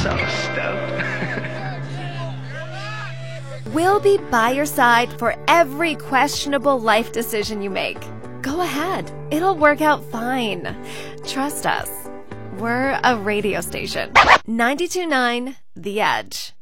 So stoked. We'll be by your side for every questionable life decision you make. Go ahead. It'll work out fine. Trust us. We're a radio station. 92.9 The Edge.